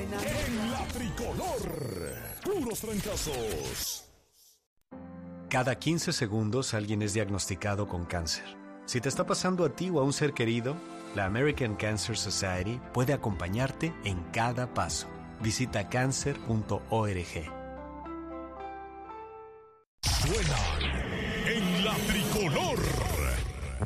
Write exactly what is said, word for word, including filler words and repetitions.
En la tricolor, puros trancazos. Cada quince segundos alguien es diagnosticado con cáncer. Si te está pasando a ti o a un ser querido, la American Cancer Society puede acompañarte en cada paso. Visita cancer punto org. Suena